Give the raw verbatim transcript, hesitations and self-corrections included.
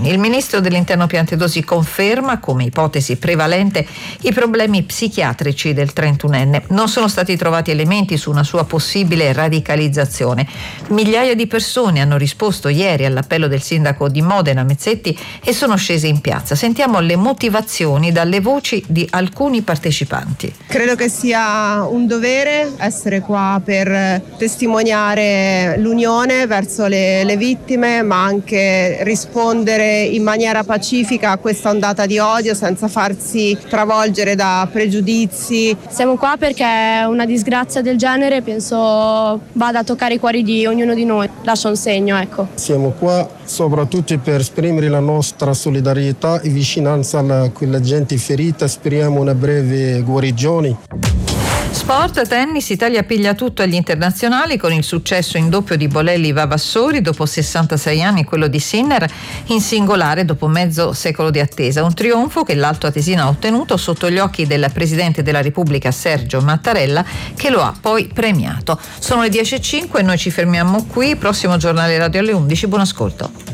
anni. Il ministro dell'Interno Piantedosi conferma come ipotesi prevalente i problemi psichiatrici del trentunenne. Non sono stati trovati elementi su una sua possibile radicalizzazione. Migliaia di persone hanno risposto ieri all'appello del sindaco di Modena Mezzetti e sono scese in piazza. Sentiamo le motivazioni dalle voci di alcuni partecipanti. Credo che sia un dovere essere qua per testimoniare l'unione verso le, le vittime, ma anche rispondere in maniera pacifica a questa ondata di odio senza farsi travolgere da pregiudizi. Siamo qua perché una disgrazia del genere penso vada a toccare i cuori di ognuno di noi, lascia un segno, ecco. Siamo qua soprattutto per esprimere la nostra solidarietà e vicinanza a quella gente ferita, speriamo una breve guarigione. Sport, tennis, Italia piglia tutto agli internazionali con il successo in doppio di Bolelli Vavassori dopo sessantasei anni, quello di Sinner in singolare dopo mezzo secolo di attesa. Un trionfo che l'Alto Atesino ha ottenuto sotto gli occhi del Presidente della Repubblica Sergio Mattarella, che lo ha poi premiato. Sono le dieci e cinque e noi ci fermiamo qui. Prossimo giornale radio alle undici. Buon ascolto.